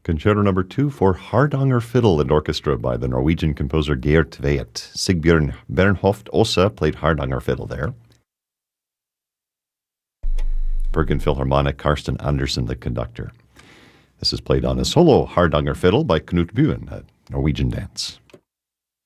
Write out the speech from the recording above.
Concerto number 2 for Hardanger Fiddle and Orchestra by the Norwegian composer Geert Tvedt. Sigbjørn Bernhoft Ossa played Hardanger Fiddle there. Bergen Philharmonic, Karsten Andersen, the conductor. This is played on a solo Hardanger Fiddle by Knut Buen, a Norwegian dance.